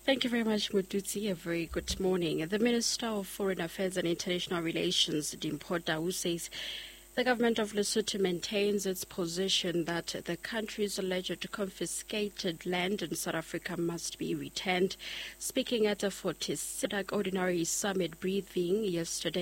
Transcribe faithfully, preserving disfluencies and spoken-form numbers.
Thank you very much, Mututsi. A very good morning. The Minister of Foreign Affairs and International Relations, Dimpho Tau, says the government of Lesotho maintains its position that the country's alleged confiscated land in South Africa must be returned. Speaking at a forty-sixth Ordinary Summit briefing yesterday,